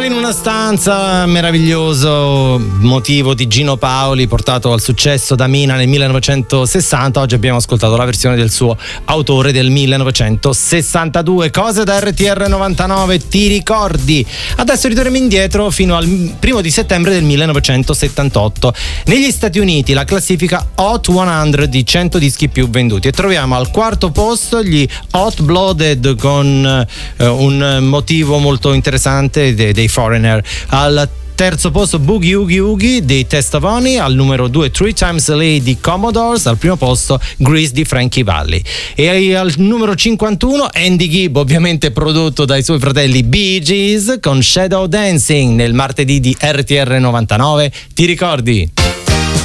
in una stanza, meraviglioso motivo di Gino Paoli portato al successo da Mina nel 1960. Oggi abbiamo ascoltato la versione del suo autore del 1962. Cose da RTR 99, ti ricordi? Adesso ritorniamo indietro fino al 1 di settembre del 1978. Negli Stati Uniti la classifica Hot 100 di 100 dischi più venduti, e troviamo al quarto posto gli Hot Blooded con un motivo molto interessante dei Foreigner. Al terzo posto Boogie Oogie Oogie dei Test of Honey, al numero 2 Three Times a Lady di Commodores, al primo posto Grease di Frankie Valli, e al numero 51 Andy Gibb, ovviamente prodotto dai suoi fratelli Bee Gees, con Shadow Dancing nel martedì di RTR 99. Ti ricordi?